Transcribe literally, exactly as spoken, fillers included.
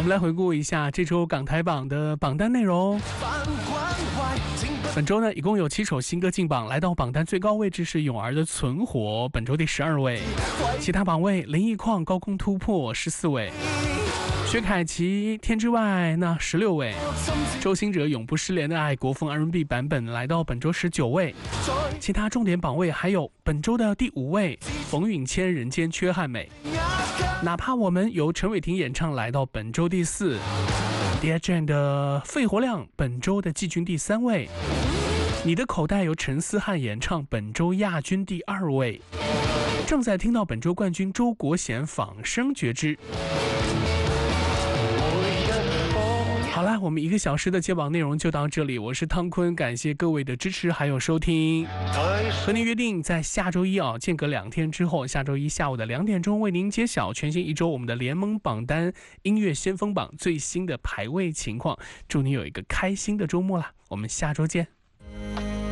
们来回顾一下这周港台榜的榜单内容。本周呢，一共有七首新歌进榜，来到榜单最高位置是泳儿的《存活》，本周第十二位。其他榜位，林奕匡高空突破十四位，薛凯琪《天之外》那十六位，周兴哲《永不失联的爱》国风 R and B 版本来到本周十九位。其他重点榜位还有本周的第五位，冯允谦《人间缺憾美》，哪怕我们由陈伟霆演唱来到本周第四。Dear Jane 的《肺活量》本周的季军第三位。你的口袋由陈思翰演唱，本周亚军第二位。正在听到本周冠军周国贤仿声觉知。好啦，我们一个小时的接榜内容就到这里，我是汤坤，感谢各位的支持还有收听，和您约定在下周一啊，间隔两天之后，下周一下午的两点钟为您揭晓全新一周我们的联盟榜单音乐先锋榜最新的排位情况。祝你有一个开心的周末啦，我们下周见。